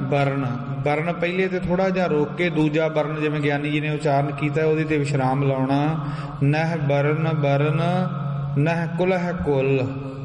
ਵਰਨ, ਵਰਨ ਪਹਿਲੇ ਤੇ ਥੋੜਾ ਜਿਹਾ ਰੋਕ ਕੇ ਦੂਜਾ ਵਰਨ ਜਿਵੇਂ ਗਿਆਨੀ ਜੀ ਨੇ ਉਚਾਰਨ ਕੀਤਾ ਉਹਦੇ ਤੇ ਵਿਸ਼ਰਾਮ ਲਾਉਣਾ। ਨਹਿ ਬਰਨ ਬਰਨ ਨਹਿ ਕੁਲਹਿ ਕੁਲ,